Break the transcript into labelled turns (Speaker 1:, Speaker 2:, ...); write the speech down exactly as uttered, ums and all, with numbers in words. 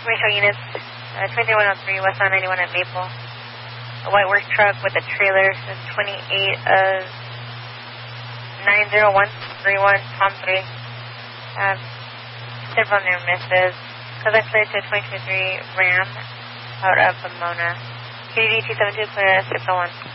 Speaker 1: Commercial units, uh, twenty-three one oh three, West on ninety-one at Maple. A white work truck with a trailer, twenty-eight of nine zero one three one, Tom three. Um, several near misses. Cause I cleared to a twenty twenty-three Ram out of Pomona. K D D two seven two, clear six oh one.